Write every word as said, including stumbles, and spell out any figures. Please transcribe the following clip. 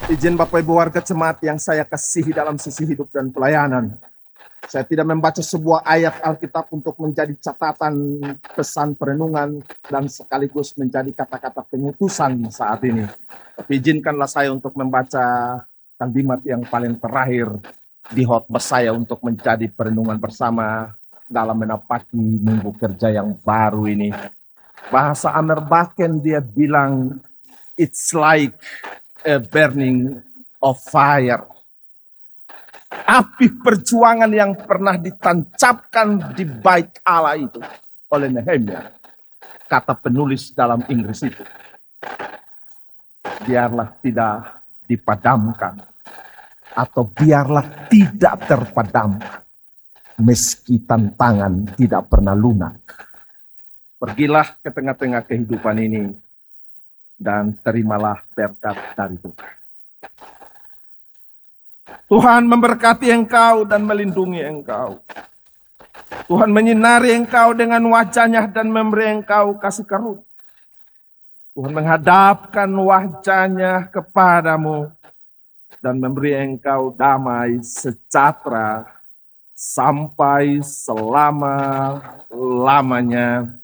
Izin Bapak Ibu warga jemaat yang saya kasihi dalam sisi hidup dan pelayanan. Saya tidak membaca sebuah ayat Alkitab untuk menjadi catatan pesan perenungan dan sekaligus menjadi kata-kata pengutusan saat ini. Tapi izinkanlah saya untuk membaca kalimat yang paling terakhir di khotbah saya untuk menjadi perenungan bersama dalam menapaki minggu kerja yang baru ini. Bahasa Amerbaken dia bilang, it's like a burning of fire. Api perjuangan yang pernah ditancapkan di bait Allah itu oleh Nehemia. Kata penulis dalam Inggris itu, biarlah tidak dipadamkan atau biarlah tidak terpadamkan meski tantangan tidak pernah lunak. Pergilah ke tengah-tengah kehidupan ini dan terimalah berkat dari Tuhan. Tuhan memberkati engkau dan melindungi engkau. Tuhan menyinari engkau dengan wajahnya dan memberi engkau kasih karunia. Tuhan menghadapkan wajahnya kepadamu dan memberi engkau damai sejahtera sampai selama-lamanya.